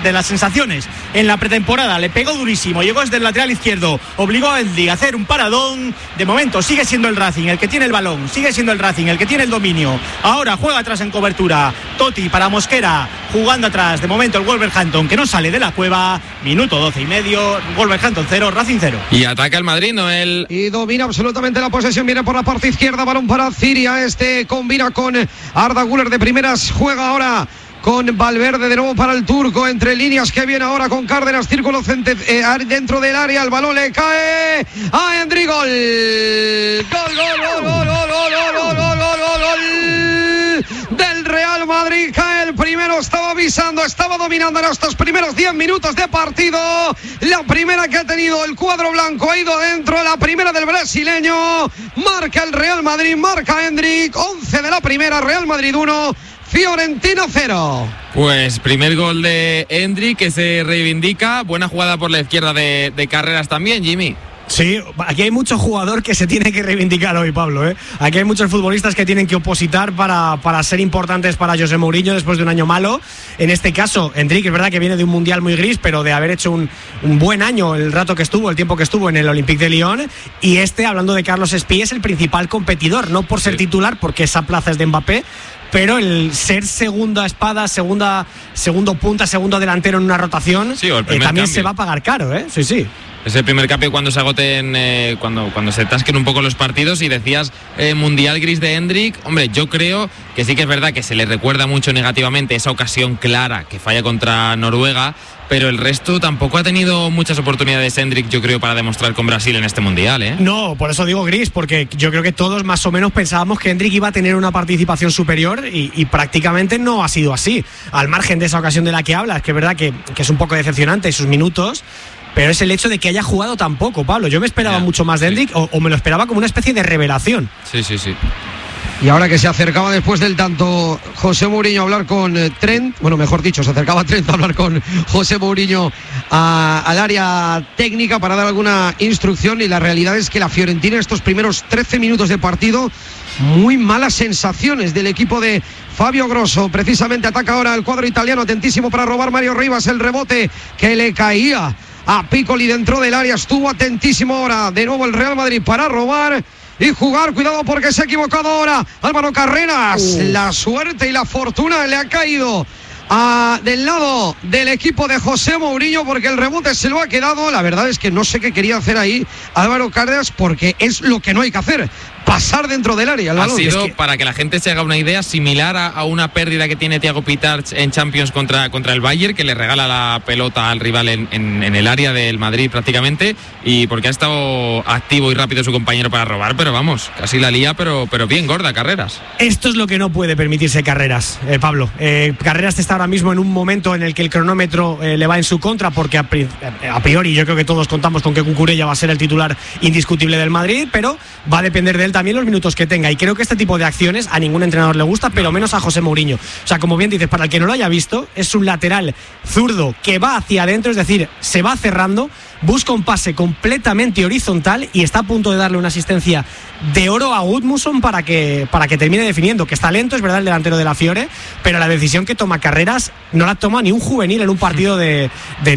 las sensaciones en la pretemporada. Le pegó durísimo, llegó desde el lateral izquierdo, obligó a Endrick a hacer un paradón. De momento sigue siendo el Racing el que tiene el balón, sigue siendo el Racing el que tiene el dominio. Ahora juega atrás en cobertura Totti para Mosquera, jugando atrás de momento el Wolverhampton, que no sale de la cueva. Minuto 12 y medio, Wolverhampton 0, Racing 0. Y ataca el Madrid, Noel. Y domina absolutamente la posesión, viene por la parte izquierda, balón para Ciria, combina con Arda Güler de primeras, juega ahora con Valverde de nuevo para el turco, entre líneas, que viene ahora con Cárdenas, círculo dentro del área, el balón le cae a Endrick, gol del Real Madrid, cae el primero, estaba avisando, estaba dominando en estos primeros 10 minutos de partido, la primera que ha tenido el cuadro blanco, ha ido dentro, la primera del brasileño, marca el Real Madrid, marca Endrick, 11 de la primera, Real Madrid 1, Fiorentina 0. Pues primer gol de Endrick, que se reivindica. Buena jugada por la izquierda de Carreras también, Jimmy. Sí, aquí hay mucho jugador que se tiene que reivindicar hoy, Pablo, ¿eh? Aquí hay muchos futbolistas que tienen que opositar para ser importantes para José Mourinho después de un año malo. En este caso, Endrick es verdad que viene de un mundial muy gris, pero de haber hecho un buen año el rato que estuvo, el tiempo que estuvo en el Olympique de Lyon. Y hablando de Carlos Espí, es el principal competidor, no por ser titular, porque esa plaza es de Mbappé, pero el ser segunda espada, segundo punta, segundo delantero en una rotación, también cambio se va a pagar caro, ¿eh? Sí. Es el primer cambio cuando se agoten, cuando se tasquen un poco los partidos. Y decías mundial gris de Endrick. Hombre, yo creo que sí que es verdad que se le recuerda mucho negativamente esa ocasión clara que falla contra Noruega, pero el resto tampoco ha tenido muchas oportunidades Endrick, yo creo, para demostrar con Brasil en este mundial, ¿eh? No, por eso digo gris, porque yo creo que todos más o menos pensábamos que Endrick iba a tener una participación superior y prácticamente no ha sido así. Al margen de esa ocasión de la que hablas, que es verdad que es un poco decepcionante sus minutos, pero es el hecho de que haya jugado tan poco, Pablo. Yo me esperaba mucho más de Endrick, o me lo esperaba como una especie de revelación. Sí. Y ahora que se acercaba después del tanto José Mourinho a hablar con Trent, bueno, mejor dicho, se acercaba Trent a hablar con José Mourinho al área técnica para dar alguna instrucción, y la realidad es que la Fiorentina, estos primeros 13 minutos de partido, muy malas sensaciones del equipo de Fabio Grosso. Precisamente ataca ahora el cuadro italiano, atentísimo para robar Mario Rivas, el rebote que le caía a Piccoli dentro del área, estuvo atentísimo ahora de nuevo el Real Madrid para robar y jugar. Cuidado porque se ha equivocado ahora Álvaro Carreras. La suerte y la fortuna le ha caído del lado del equipo de José Mourinho, porque el rebote se lo ha quedado. La verdad es que no sé qué quería hacer ahí Álvaro Carreras, porque es lo que no hay que hacer, pasar dentro del área. Ha sido, para que la gente se haga una idea, similar a una pérdida que tiene Thiago Pitarch en Champions contra el Bayern, que le regala la pelota al rival en el área del Madrid prácticamente, y porque ha estado activo y rápido su compañero para robar, pero vamos, casi la lía, pero bien gorda Carreras. Esto es lo que no puede permitirse Carreras, Pablo. Carreras está ahora mismo en un momento en el que el cronómetro le va en su contra, porque a priori yo creo que todos contamos con que Cucurella va a ser el titular indiscutible del Madrid, pero va a depender de él también los minutos que tenga, y creo que este tipo de acciones a ningún entrenador le gusta, pero menos a José Mourinho. O sea, como bien dices, para el que no lo haya visto, es un lateral zurdo que va hacia adentro, es decir, se va cerrando, busca un pase completamente horizontal y está a punto de darle una asistencia de oro a Gudmundsson para que termine definiendo, que está lento, es verdad, el delantero de la Fiore, pero la decisión que toma Carreras no la toma ni un juvenil en un partido de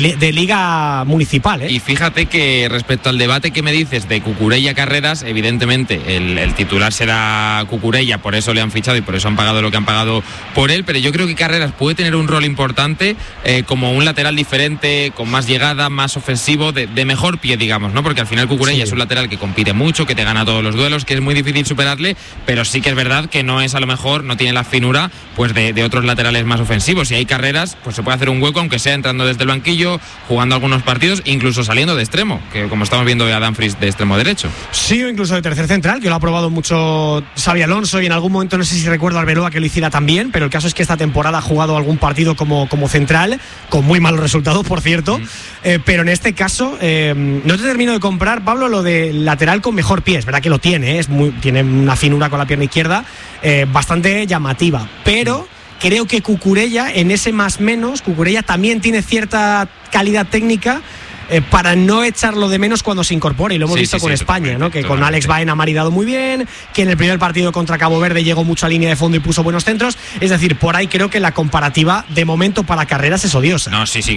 liga municipal, ¿eh? Y fíjate que respecto al debate que me dices de Cucurella Carreras, evidentemente el titular será Cucurella, por eso le han fichado y por eso han pagado lo que han pagado por él, pero yo creo que Carreras puede tener un rol importante como un lateral diferente, con más llegada, más ofensivo, de mejor pie, digamos, ¿no? Porque al final Cucurella es un lateral que compite mucho, que te gana todos los duelos, que es muy difícil superarle, pero sí que es verdad que no es, a lo mejor no tiene la finura pues de otros laterales más ofensivos. Y hay Carreras, pues se puede hacer un hueco, aunque sea entrando desde el banquillo, jugando algunos partidos, incluso saliendo de extremo, que como estamos viendo a Dumfries de extremo derecho. Sí, o incluso de tercer central, que lo ha probado mucho Xabi Alonso, y en algún momento no sé si recuerdo a Arbeloa que lo hiciera también, pero el caso es que esta temporada ha jugado algún partido como central, con muy malos resultados, por cierto, pero en este caso no te termino de comprar, Pablo, lo de lateral con mejor pie. Es verdad que lo tiene, tiene una finura con la pierna izquierda bastante llamativa, pero creo que Cucurella, en ese más menos, Cucurella también tiene cierta calidad técnica para no echarlo de menos cuando se incorpore, y lo hemos visto con España, ¿no? Que con Alex Baena ha maridado muy bien, que en el primer partido contra Cabo Verde llegó mucho a línea de fondo y puso buenos centros. Es decir, por ahí creo que la comparativa de momento para Carreras es odiosa. No, sí,